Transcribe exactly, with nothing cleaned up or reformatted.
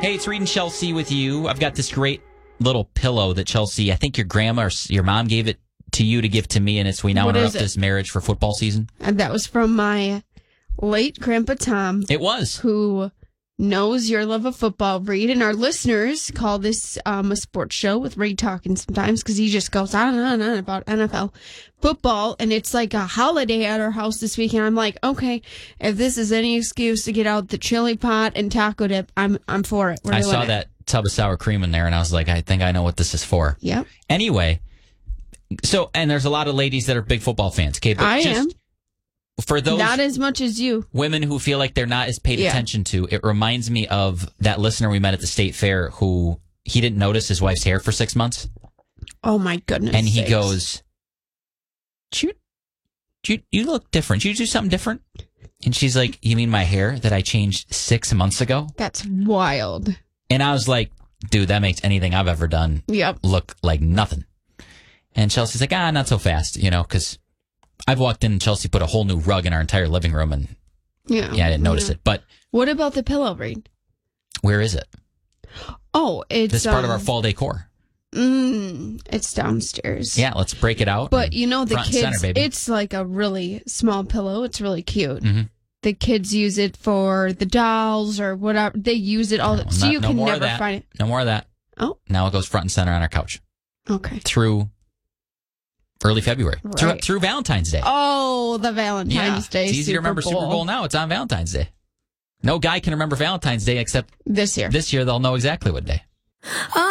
Hey, it's Reed and Chelsea with you. I've got this great little pillow that Chelsea, I think your grandma or your mom gave it to you to give to me, and it's We Now What Interrupt is it? This Marriage for football season. And that was from my late Grandpa Tom. It was. Who knows your love of football, Reed. And our listeners call this um, a sports show with Reed talking sometimes because he just goes on and on and on about N F L football. And it's like a holiday at our house this weekend. I'm like, okay, if this is any excuse to get out the chili pot and taco dip, I'm I'm for it. We're I doing saw it. that tub of sour cream in there, and I was like, I think I know what this is for. Yep. Anyway, so, and there's a lot of ladies that are big football fans. Okay, but I just am. For those Not as much as you. women who feel like they're not as paid Yeah. attention to, it reminds me of that listener we met at the state fair who he didn't notice his wife's hair for six months. Oh, my goodness. And he sakes. goes, you, you, you look different. Did you do something different? And she's like, you mean my hair that I changed six months ago? That's wild. And I was like, dude, that makes anything I've ever done Yep. look like nothing. And Chelsea's like, ah, not so fast, you know, because I've walked in and Chelsea put a whole new rug in our entire living room, and Yeah. yeah, I didn't notice Yeah. it. But What about the pillow, Reed? where is it? Oh, it's This is part of our um, fall decor. Mm, it's downstairs. Yeah, let's break it out. But and you know, the front and kids, center, baby. it's like a really small pillow. It's really cute. Mhm. The kids use it for the dolls or whatever. They use it all. No, so no- you no can more of never that. find it. No more of that. Oh. Now it goes front and center on our couch Okay. through early February, through, Right. through Valentine's Day. Oh, the Valentine's yeah, Day. it's easy to remember Super Bowl now. It's on Valentine's Day. No guy can remember Valentine's Day except This year. this year they'll know exactly what day.